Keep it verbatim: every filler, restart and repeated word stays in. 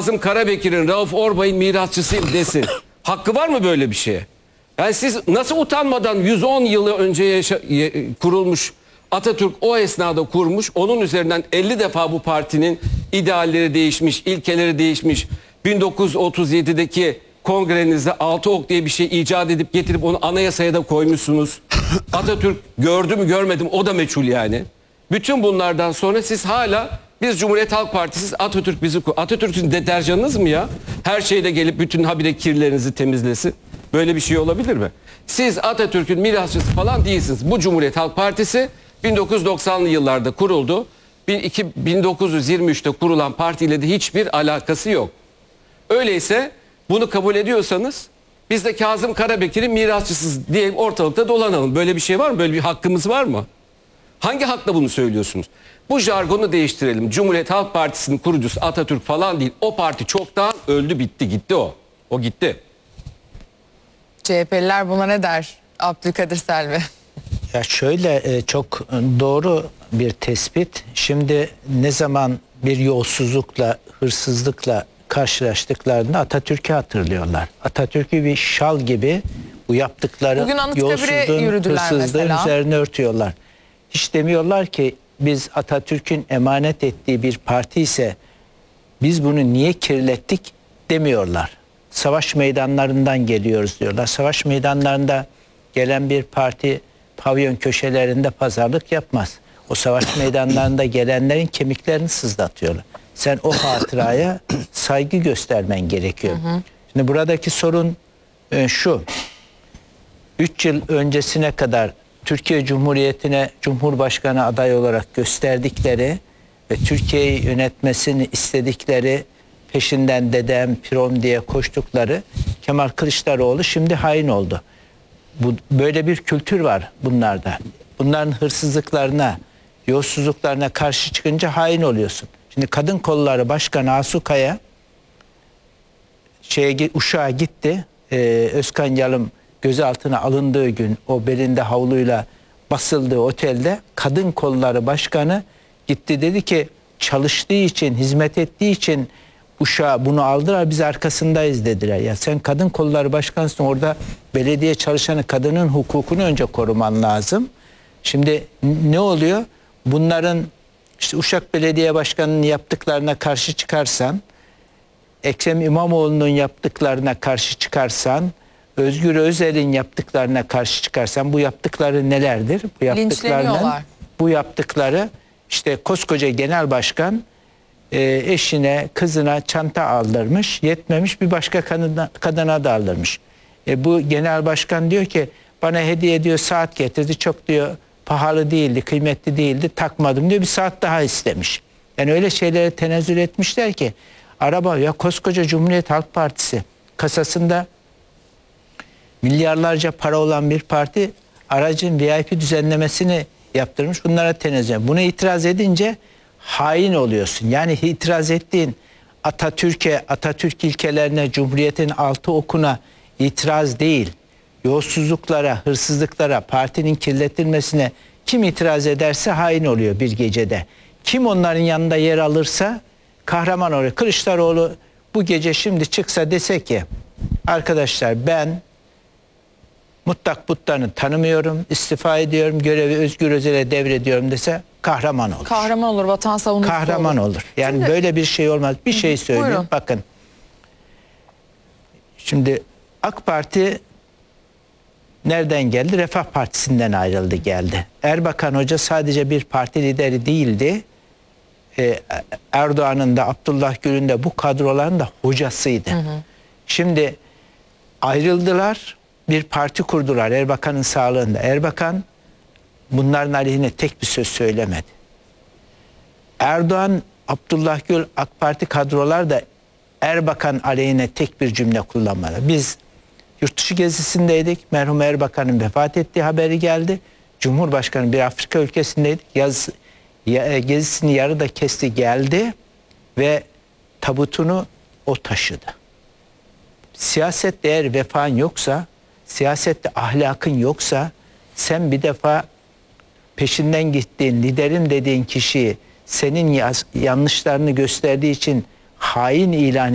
Kazım Karabekir'in, Rauf Orbay'ın mirasçısıyım desin. Hakkı var mı böyle bir şeye? Yani siz nasıl utanmadan yüz on yılı önce yaşa, kurulmuş Atatürk o esnada kurmuş, onun üzerinden elli defa bu partinin idealleri değişmiş, ilkeleri değişmiş. bin dokuz yüz otuz yedideki kongrenizde altı ok diye bir şey icat edip getirip onu anayasaya da koymuşsunuz. Atatürk gördü mü görmedi mi o da meçhul yani. Bütün bunlardan sonra siz hala biz Cumhuriyet Halk Partisi, Atatürk bizi kur. Atatürk sizin deterjanınız mı ya? Her şeyde gelip bütün habire kirlerinizi temizlesin. Böyle bir şey olabilir mi? Siz Atatürk'ün mirasçısı falan değilsiniz. Bu Cumhuriyet Halk Partisi bin dokuz yüz doksanlı yıllarda kuruldu. bin dokuz yüz yirmi üçte kurulan partiyle de hiçbir alakası yok. Öyleyse bunu kabul ediyorsanız biz de Kazım Karabekir'in mirasçısız diye ortalıkta dolanalım. Böyle bir şey var mı? Böyle bir hakkımız var mı? Hangi hakla bunu söylüyorsunuz? Bu jargonu değiştirelim. Cumhuriyet Halk Partisi'nin kurucusu Atatürk falan değil. O parti çoktan öldü, bitti, gitti o. O gitti. C H P'liler buna ne der? Abdülkadir Selvi. Ya şöyle, çok doğru bir tespit. Şimdi ne zaman bir yolsuzlukla, hırsızlıkla karşılaştıklarında Atatürk'ü hatırlıyorlar. Atatürk'ü bir şal gibi bu yaptıkları yolsuzluğun, hırsızlığın mesela üzerine örtüyorlar. Hiç demiyorlar ki biz Atatürk'ün emanet ettiği bir parti ise biz bunu niye kirlettik demiyorlar. Savaş meydanlarından geliyoruz diyorlar. Savaş meydanlarında gelen bir parti pavyon köşelerinde pazarlık yapmaz. O savaş meydanlarında gelenlerin kemiklerini sızlatıyorlar. Sen o hatıraya saygı göstermen gerekiyor. Hı hı. Şimdi buradaki sorun e, şu. Üç yıl öncesine kadar Türkiye Cumhuriyeti'ne Cumhurbaşkanı adayı olarak gösterdikleri ve Türkiye'yi yönetmesini istedikleri, peşinden dedem, pirom diye koştukları Kemal Kılıçdaroğlu şimdi hain oldu. Bu, böyle bir kültür var bunlarda. Bunların hırsızlıklarına, yolsuzluklarına karşı çıkınca hain oluyorsun. Şimdi Kadın Kolları Başkanı Asu Kaya şeye, Uşak'a gitti. Ee, Özkan Yalım gözaltına alındığı gün o belinde havluyla basıldığı otelde Kadın Kolları Başkanı gitti, dedi ki çalıştığı için, hizmet ettiği için Uşak'a bunu aldılar, biz arkasındayız dediler. Ya sen Kadın Kolları Başkanısın, orada belediye çalışanı, kadının hukukunu önce koruman lazım. Şimdi ne oluyor? Bunların işte Uşak Belediye Başkanı'nın yaptıklarına karşı çıkarsan, Ekrem İmamoğlu'nun yaptıklarına karşı çıkarsan, Özgür Özel'in yaptıklarına karşı çıkarsan, bu yaptıkları nelerdir? Bu yaptıklarının, bu yaptıkları işte koskoca genel başkan e, eşine, kızına çanta aldırmış, yetmemiş bir başka kadına, kadına da aldırmış. E, bu genel başkan diyor ki bana hediye ediyor, saat getirdi, çok diyor pahalı değildi, kıymetli değildi, takmadım diyor, bir saat daha istemiş. Yani öyle şeylere tenezzül etmişler ki araba, ya koskoca Cumhuriyet Halk Partisi kasasında milyarlarca para olan bir parti aracın V I P düzenlemesini yaptırmış, bunlara tenezzül. Buna itiraz edince hain oluyorsun. Yani itiraz ettiğin Atatürk'e, Atatürk ilkelerine, Cumhuriyet'in altı okuna itiraz değil, yolsuzluklara, hırsızlıklara, partinin kirletilmesine kim itiraz ederse hain oluyor bir gecede. Kim onların yanında yer alırsa kahraman oluyor. Kılıçdaroğlu bu gece şimdi çıksa dese ki arkadaşlar ben mutlak putlarını tanımıyorum, istifa ediyorum, görevi Özgür Özel'e devrediyorum dese kahraman olur. Kahraman olur, vatan savunucusu olur. Kahraman olur. Yani şimdi, böyle bir şey olmaz. Bir şey söyleyeyim. Buyurun. Bakın. Şimdi AK Parti nereden geldi? Refah Partisi'nden ayrıldı geldi. Erbakan Hoca sadece bir parti lideri değildi. Ee, Erdoğan'ın da Abdullah Gül'ün de bu kadroların da hocasıydı. Hı hı. Şimdi ayrıldılar. Bir parti kurdular Erbakan'ın sağlığında. Erbakan bunların aleyhine tek bir söz söylemedi. Erdoğan, Abdullah Gül, AK Parti kadrolar da Erbakan aleyhine tek bir cümle kullanmadı. Biz yurt dışı gezisindeydik. Merhum Erbakan'ın vefat ettiği haberi geldi. Cumhurbaşkanı bir Afrika ülkesindeydik. Yaz, ya, gezisini yarıda kesti geldi ve tabutunu o taşıdı. Siyasette eğer vefan yoksa, siyasette ahlakın yoksa, sen bir defa peşinden gittiğin, liderim dediğin kişiyi senin yanlışlarını gösterdiği için hain ilan